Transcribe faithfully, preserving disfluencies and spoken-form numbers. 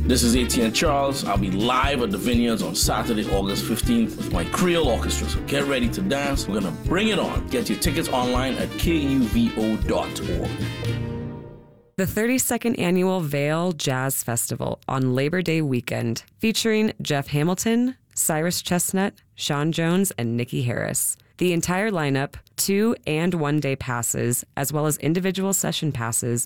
This is A T N Charles. I'll be live at the Vineyards on Saturday, August fifteenth with my Creole Orchestra. So get ready to dance. We're going to bring it on. Get your tickets online at K U V O dot org. The thirty-second Annual Vail Jazz Festival on Labor Day weekend, featuring Jeff Hamilton, Cyrus Chestnut, Sean Jones, and Nikki Harris. The entire lineup, two and one day passes, as well as individual session passes,